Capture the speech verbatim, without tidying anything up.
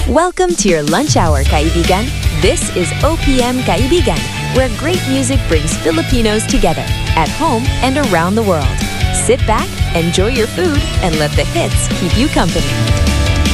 Welcome to your lunch hour, kaibigan. This is O P M Kaibigan, where great music brings Filipinos together, at home and around the world. Sit back, enjoy your food, and let the hits keep you company.